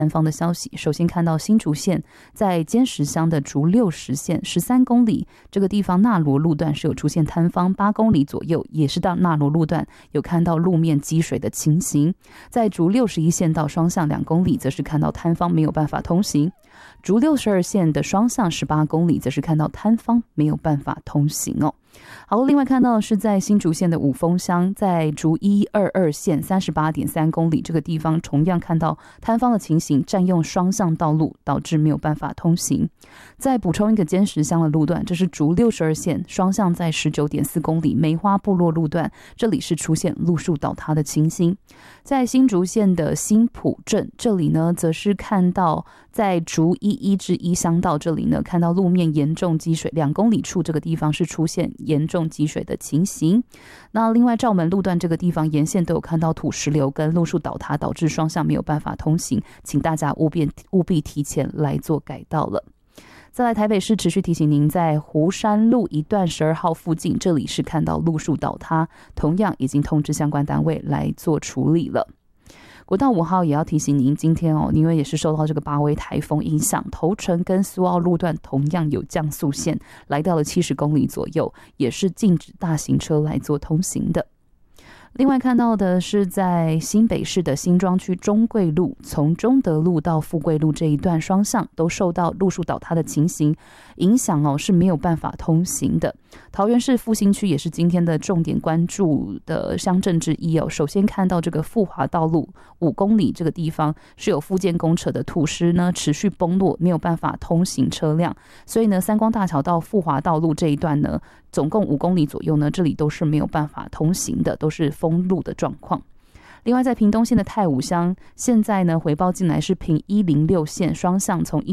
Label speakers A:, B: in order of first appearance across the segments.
A: 南方的消息。首先看到新竹县在尖石乡的竹60线13公里这个地方，纳罗路段是有出现坍方，8公里左右也是到纳罗路段有看到路面积水的情形。在竹61线到双向2公里则是看到坍方没有办法通行，竹62线的双向18公里则是看到坍方没有办法通行哦。好，另外看到的是在新竹县的五峰乡，在竹122线38.3公里这个地方同样看到坍方的情形，占用双向道路导致没有办法通行。再补充一个尖石乡的路段，这是竹62线双向在19.4公里梅花部落路段，这里是出现路树倒塌的情形。在新竹县的新埔镇，这里呢则是看到在竹11至1乡道这里呢看到路面严重积水，2公里处这个地方是出现严重积水的情形。那另外兆门路段这个地方沿线都有看到土石流跟路树倒塌，导致双向没有办法通行，请大家务必提前来做改道了。再来，台北市持续提醒您，在湖山路一段12号附近，这里是看到路树倒塌，同样已经通知相关单位来做处理了。国道5号也要提醒您，今天因为也是受到这个巴威台风影响，头城跟苏澳路段同样有降速线，来到了70公里左右，也是禁止大型车来做通行的。另外看到的是在新北市的新庄区中贵路，从中德路到富贵路这一段双向都受到路树倒塌的情形影响是没有办法通行的。桃园市复兴区也是今天的重点关注的乡镇之一首先看到这个富华道路5公里这个地方是有复建公车的土石呢持续崩落，没有办法通行车辆，所以呢三光大桥到富华道路这一段呢总共5公里左右呢，这里都是没有办法通行的，都是封路的状况。另外在屏东县的太武乡，现在呢回报进来是屏106线双向从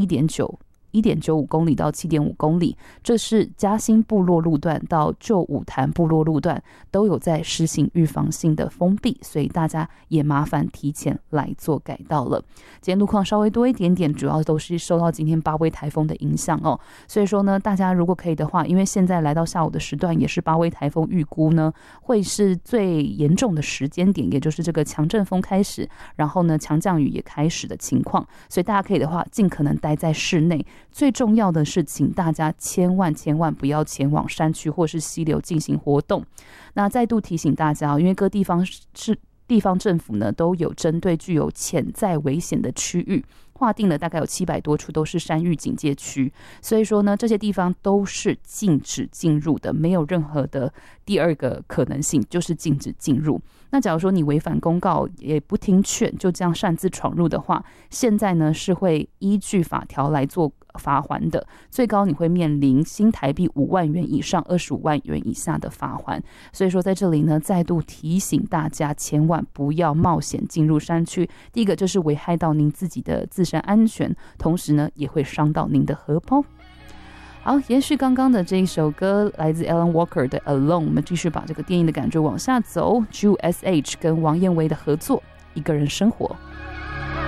A: 1.95公里到7.5公里，这是嘉兴部落路段到旧武潭部落路段都有在施行预防性的封闭，所以大家也麻烦提前来做改道了。今天路况稍微多一点点，主要都是受到今天巴威台风的影响所以说呢，大家如果可以的话，因为现在来到下午的时段也是巴威台风预估呢会是最严重的时间点，也就是这个强阵风开始，然后呢强降雨也开始的情况，所以大家可以的话尽可能待在室内。最重要的是请大家千万不要前往山区或是溪流进行活动。那再度提醒大家因为各地方政府呢都有针对具有潜在危险的区域划定了大概有700多处都是山域警戒区，所以说呢这些地方都是禁止进入的，没有任何的第二个可能性，就是禁止进入。那假如说你违反公告也不听劝，就这样擅自闯入的话，现在呢是会依据法条来做罚锾的，最高你会面临新台币5万元以上25万元以下的罚锾。所以说在这里呢再度提醒大家千万不要冒险进入山区，第一个就是危害到您自己的自身安全，同时呢也会伤到您的荷包。好，延续刚刚的这一首歌来自 Alan Walker 的 Alone， 我们继续把这个电影的感觉往下走， Drew S.H 跟王彦维的合作，一个人生活。